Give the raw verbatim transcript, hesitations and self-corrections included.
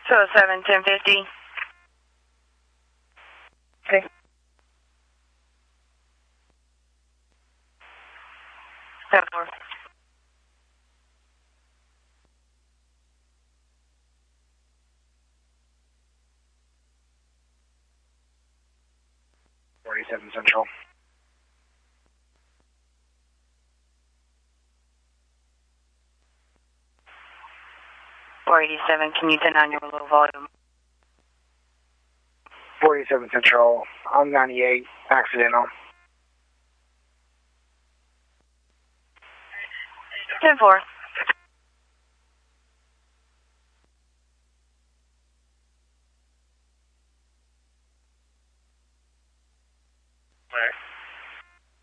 two oh seven, ten fifty. Okay. ten four. forty-seven Central. four eighty-seven, can you turn on your low volume? forty-seven Central, I'm ninety-eight, accidental. ten four.